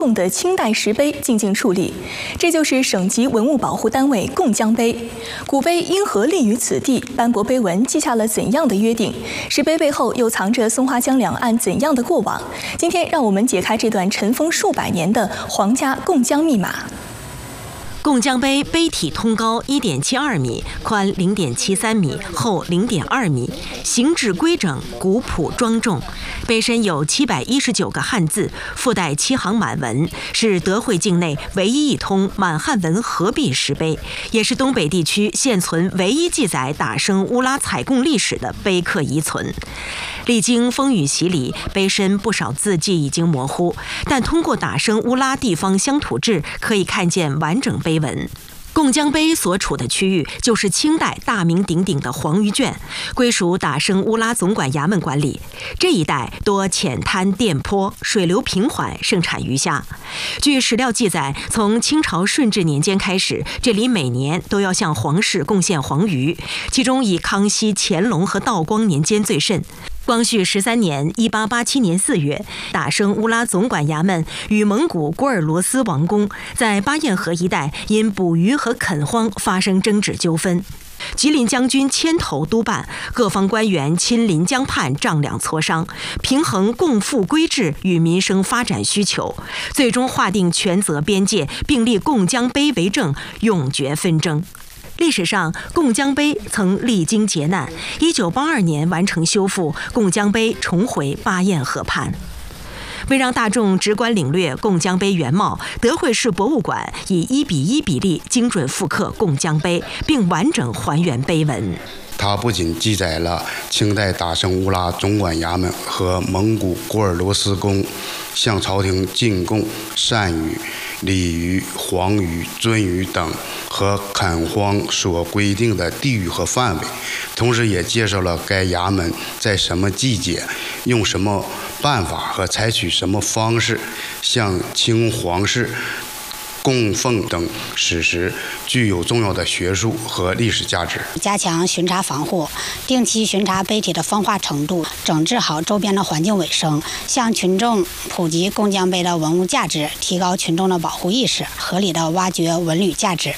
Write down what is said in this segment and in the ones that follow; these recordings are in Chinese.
用的清代石碑静静矗立，这就是省级文物保护单位贡江碑。古碑因何立于此地？斑驳碑文记下了怎样的约定？石碑背后又藏着松花江两岸怎样的过往？今天，让我们解开这段尘封数百年的皇家贡江密码。 贡江碑碑体通高1.72米，宽0.73米，厚0.2米，形制规整，古朴庄重。碑身有719个汉字，附带7行满文，是德惠境内唯一一通满汉文合璧石碑，也是东北地区现存唯一记载打生乌拉采贡历史的碑刻遗存。历经风雨洗礼，碑身不少字迹已经模糊，但通过打生乌拉地方乡土志，可以看见完整碑文。 贡江碑所处的区域就是清代大名鼎鼎的黄鱼圈，归属打生乌拉总管衙门管理。这一带多浅滩垫坡，水流平缓，盛产鱼虾。据史料记载，从清朝顺治年间开始，这里每年都要向皇室贡献黄鱼，其中以康熙、乾隆和道光年间最甚。 光绪13年（1887年4月），打生乌拉总管衙门与蒙古郭尔罗斯王公在巴彦河一带因捕鱼和垦荒发生争执纠纷。吉林将军牵头督办，各方官员亲临江畔丈量磋商，平衡共富规制与民生发展需求，最终划定权责边界，并立贡江碑为证，永绝纷争。 历史上，贡江碑曾历经劫难，1982年完成修复，贡江碑重回巴彦河畔。为让大众直观领略贡江碑原貌，德惠市博物馆以1:1比例精准复刻贡江碑，并完整还原碑文。 它不仅记载了清代打生乌拉总管衙门和蒙古郭尔罗斯公向朝廷进贡鳝鱼、鲤鱼、黄鱼、鳟鱼等和垦荒所规定的地域和范围，同时也介绍了该衙门在什么季节、用什么办法和采取什么方式向清皇室 供奉等史实具有重要的学术和历史价值。 加强巡查防护，定期巡查碑体的风化程度，整治好周边的环境卫生，向群众普及贡江碑的文物价值，提高群众的保护意识，合理的挖掘文旅价值。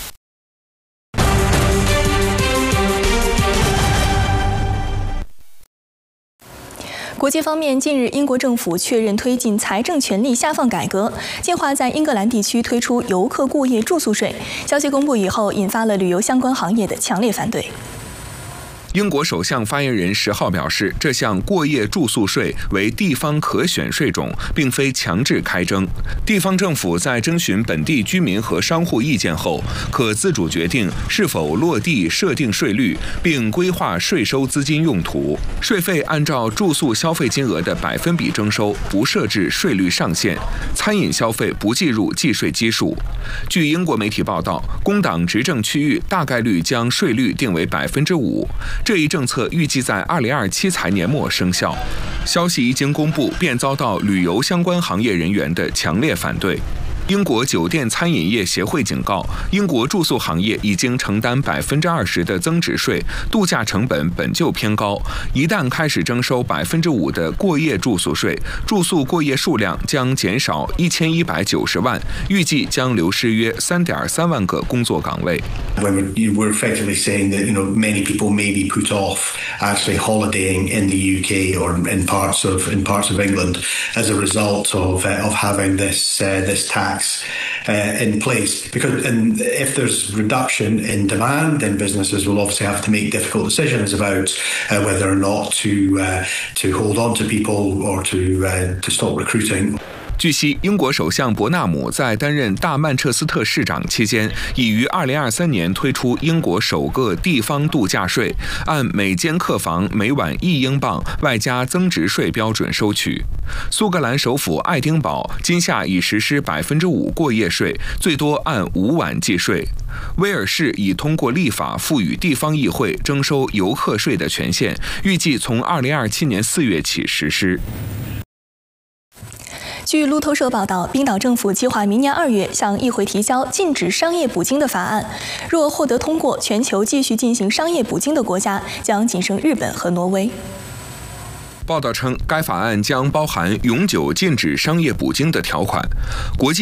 国际方面，近日英国政府确认推进财政权力下放改革，计划在英格兰地区推出游客过夜住宿税。消息公布以后，引发了旅游相关行业的强烈反对。 英国首相发言人10号表示，这项过夜住宿税为地方可选税种，并非强制开征。地方政府在征询本地居民和商户意见后，可自主决定是否落地设定税率，并规划税收资金用途。税费按照住宿消费金额的百分比征收，不设置税率上限。餐饮消费不计入计税基数。据英国媒体报道，工党执政区域大概率将税率定为5%。 这一政策预计在2027财年末生效。消息一经公布，便遭到旅游相关行业人员的强烈反对。 英国酒店餐饮业协会警告，英国住宿行业已经承担20%的增值税，度假成本本就偏高，一旦开始征收5%的过夜住宿税，住宿过夜数量将减少1190万，预计将流失约3.3万个工作岗位。 When we're effectively saying that many people may be put off actually holidaying in the UK or in parts of England as a result of having this tax in place, because if there's reduction in demand, then businesses will obviously have to make difficult decisions about whether or not to hold on to people or to stop recruiting. 据悉，英国首相伯纳姆在担任大曼彻斯特市长期间，已于2023年推出英国首个地方度假税，按每间客房每晚1英镑外加增值税标准收取。苏格兰首府爱丁堡今夏已实施5%过夜税，最多按5晚计税。威尔士已通过立法赋予地方议会征收游客税的权限，预计从2027年4月起实施。 据路透社报道，冰岛政府计划明年2月向议会提交禁止商业捕鲸的法案。若获得通过，全球继续进行商业捕鲸的国家将仅剩日本和挪威。 报道称，该法案将包含永久禁止商业捕鲸的条款。国际